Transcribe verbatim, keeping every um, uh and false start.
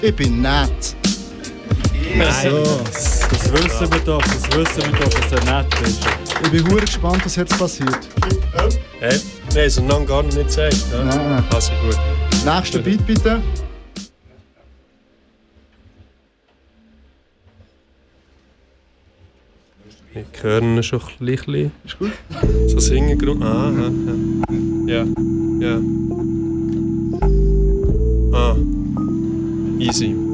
Ich bin nett. Nein, so. Das wissen wir doch, das wissen wir doch, dass er nett ist. Ich bin sehr gespannt, was jetzt passiert. Hey, wir haben es einander gar nicht gezeigt. Ja? Nein. Also gut. Nächster Beat bitte. Ich höre ihn schon ein bisschen. Ist gut? So singen gerade. Ah, ja, ja. Ja. Ah. Easy.